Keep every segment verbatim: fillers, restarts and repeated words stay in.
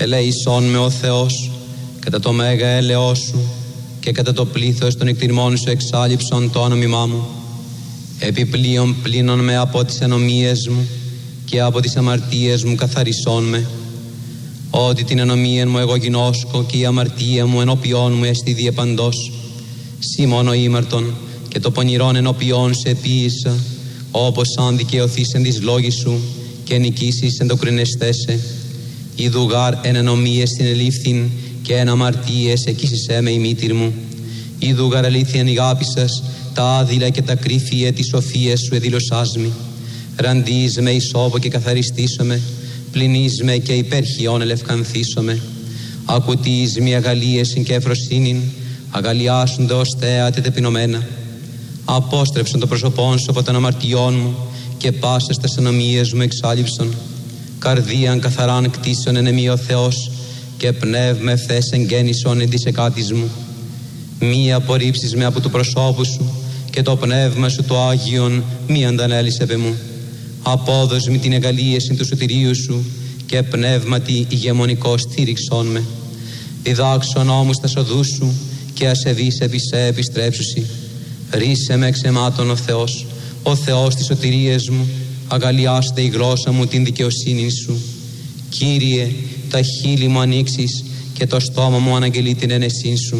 ελεησόν με ο Θεός, κατά το μέγα έλεος σου και κατά το πλήθος των εκτιμών σου εξάλειψον το όνομά μου. Επιπλέον πλύνον με από τις ανομίες μου και από τις αμαρτίες μου καθαρισόν με. Ότι την ανομία μου εγώ γινώσκω και η αμαρτία μου ενώπιόν μου εστι διεπαντός. Σύ μόνο ήμαρτον και το πονηρόν ενώπιόν σε επίησα, όπως αν δικαιωθείς εν της λόγης σου και νικήσεις εν το κρινεστέσαι. Ιδου γάρ εν ανομίες την ελήφθην και εν αμαρτίες εκείσισέ με η μήτηρ μου. Ιδου γάρ αλήθειαν αγάπησας τα άδειλα και τα κρύφια της σοφίας σου εδήλωσάς μη. Ραντείς με ισόβο και καθαριστήσομαι, πλυνείς με και υπέρχιον ελευκανθήσομαι. Ακουτείς με αγαλίεσιν και ευφροσύνην, αγαλιάσουν το οστέα τε τεπεινωμένα. Απόστρεψον το πρόσωπόν σου από των αμαρτιών μου και πάσες τας ανομίες μου εξάλειψον. Καρδίαν καθαράν κτίσον εν εμεί ο Θεός και πνεύμα ευθές εγγέννησον εν της εκάτης μου. Μη απορρίψεις με από του προσώπου σου και το πνεύμα σου το Άγιον μη αντανέλησε επ' μου. Απόδος με την εγαλίεση του σωτηρίου σου και πνεύματι ηγεμονικό στήριξον με. Διδάξον όμως τα σοδούς σου και ασεβείς επί σε επιστρέψουσι. Ρίσε με εξαιμάτων ο Θεός, ο Θεός της σωτηρίας μου, αγαλιάστε η γλώσσα μου την δικαιοσύνη σου. Κύριε, τα χείλη μου ανοίξεις και το στόμα μου αναγγελεί την ενεσήν σου.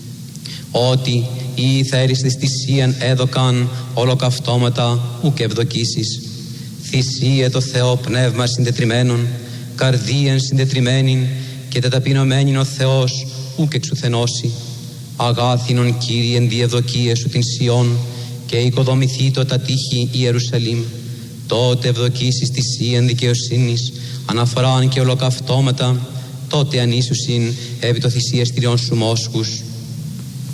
Ότι οι ηθέρεις της θυσίαν έδωκαν ολοκαυτώματα ουκ ευδοκίσεις. Θυσίε το Θεό πνεύμα συντετριμένων, καρδίαν συντετριμένην και τεταπεινωμένην ο Θεός ουκ εξουθενώσει. Αγάθινον Κύριε εν διευδοκία σου την Σιών και οικοδομηθεί το τα τείχη Ιερουσαλήμ. Τότε ευδοκίσεις θυσίαν δικαιοσύνης, αναφοράν και ολοκαυτώματα, τότε ανήσουσιν επί το θυσιαστηριών σου μόσχους.